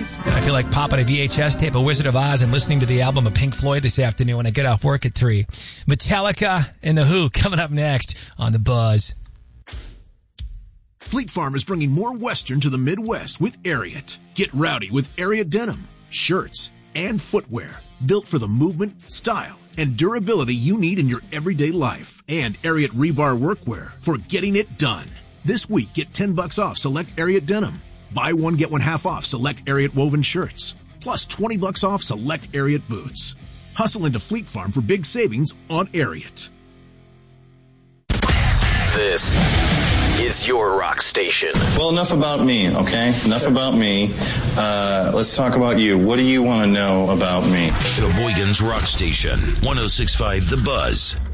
I feel like popping a VHS tape of Wizard of Oz and listening to the album of Pink Floyd this afternoon when I get off work at 3. Metallica and The Who coming up next on The Buzz. Fleet Farm is bringing more Western to the Midwest with Ariat. Get rowdy with Ariat denim, shirts, and footwear built for the movement, style, and durability you need in your everyday life. And Ariat rebar workwear for getting it done. This week, get $10 off select Ariat denim. Buy one, get one half off select Ariat woven shirts. Plus $20 off select Ariat boots. Hustle into Fleet Farm for big savings on Ariat. This is your rock station. Well, enough about me, okay? Enough about me. Let's talk about you. What do you want to know about me? Sheboygan's Rock Station, 106.5 The Buzz.